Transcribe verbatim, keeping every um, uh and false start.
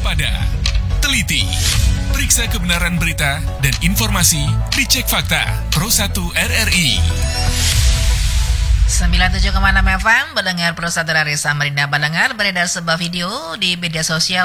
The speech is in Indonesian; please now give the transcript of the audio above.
waspada, teliti, periksa kebenaran berita dan informasi, dicek fakta. Pro satu R R I. sembilan puluh tujuh koma enam F M, Balengar Pro satu R R I Samarinda. Balengar, beredar sebuah video di media sosial